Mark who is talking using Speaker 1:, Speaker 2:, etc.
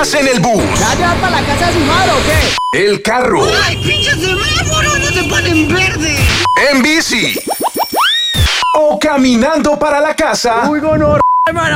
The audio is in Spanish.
Speaker 1: ¿Vas en el bus?
Speaker 2: ¿Ya para la casa de su madre o qué?
Speaker 1: ¿El carro?
Speaker 3: ¡Ay, pinche semáforo! ¡No se ponen verde!
Speaker 1: ¿En bici? ¿O caminando para la casa?
Speaker 2: Uy, gonorrea, hermano.